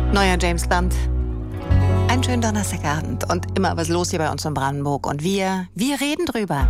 Neuer James Bond. Einen schönen Donnerstagabend und immer was los hier bei uns in Brandenburg. Und wir reden drüber.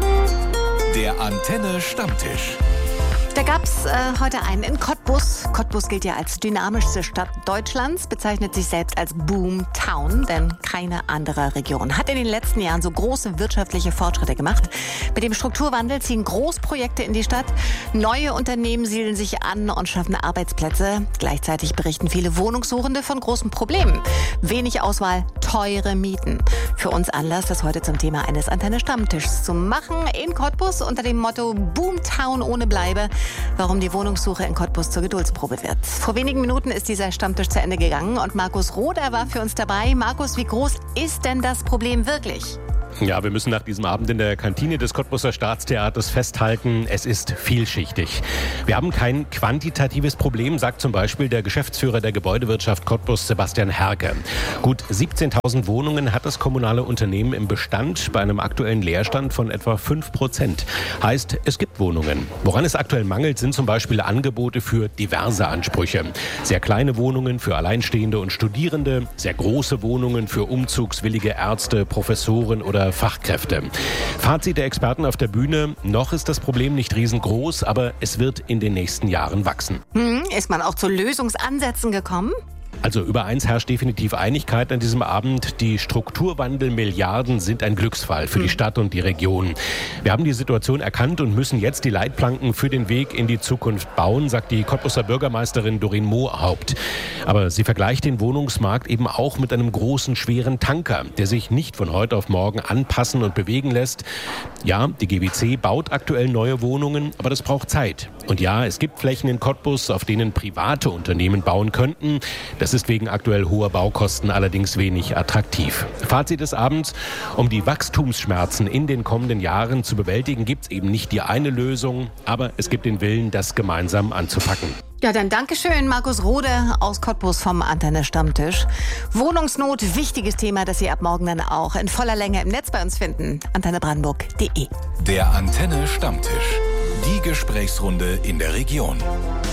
Der Antenne Stammtisch. Da gab's heute einen in Cottbus. Cottbus gilt ja als dynamischste Stadt Deutschlands, bezeichnet sich selbst als Boomtown, denn keine andere Region hat in den letzten Jahren so große wirtschaftliche Fortschritte gemacht. Mit dem Strukturwandel ziehen Großprojekte in die Stadt, neue Unternehmen siedeln sich an und schaffen Arbeitsplätze. Gleichzeitig berichten viele Wohnungssuchende von großen Problemen. Wenig Auswahl, teure Mieten. Für uns Anlass, das heute zum Thema eines Antenne Stammtischs zu machen in Cottbus unter dem Motto Boomtown ohne Bleibe. Warum die Wohnungssuche in Cottbus zur Geduldsprobe wird. Vor wenigen Minuten ist dieser Stammtisch zu Ende gegangen und Markus Roder war für uns dabei. Markus, wie groß ist denn das Problem wirklich? Ja, wir müssen nach diesem Abend in der Kantine des Cottbuser Staatstheaters festhalten, es ist vielschichtig. Wir haben kein quantitatives Problem, sagt zum Beispiel der Geschäftsführer der Gebäudewirtschaft Cottbus, Sebastian Herke. Gut 17.000 Wohnungen hat das kommunale Unternehmen im Bestand bei einem aktuellen Leerstand von etwa 5%. Heißt, es gibt Wohnungen. Woran es aktuell mangelt, sind zum Beispiel Angebote für diverse Ansprüche. Sehr kleine Wohnungen für Alleinstehende und Studierende, sehr große Wohnungen für umzugswillige Ärzte, Professoren oder Fachkräfte. Fazit der Experten auf der Bühne: Noch ist das Problem nicht riesengroß, aber es wird in den nächsten Jahren wachsen. Ist man auch zu Lösungsansätzen gekommen? Also über eins herrscht definitiv Einigkeit an diesem Abend. Die Strukturwandel-Milliarden sind ein Glücksfall für die Stadt und die Region. Wir haben die Situation erkannt und müssen jetzt die Leitplanken für den Weg in die Zukunft bauen, sagt die Cottbuser Bürgermeisterin Doreen Mohaupt. Aber sie vergleicht den Wohnungsmarkt eben auch mit einem großen, schweren Tanker, der sich nicht von heute auf morgen anpassen und bewegen lässt. Ja, die GWC baut aktuell neue Wohnungen, aber das braucht Zeit. Und ja, es gibt Flächen in Cottbus, auf denen private Unternehmen bauen könnten. Das ist wegen aktuell hoher Baukosten allerdings wenig attraktiv. Fazit des Abends: Um die Wachstumsschmerzen in den kommenden Jahren zu bewältigen, gibt es eben nicht die eine Lösung, aber es gibt den Willen, das gemeinsam anzupacken. Ja, dann Dankeschön, Markus Rode aus Cottbus vom Antenne Stammtisch. Wohnungsnot, wichtiges Thema, das Sie ab morgen dann auch in voller Länge im Netz bei uns finden. antennebrandenburg.de. Der Antenne Stammtisch. Die Gesprächsrunde in der Region.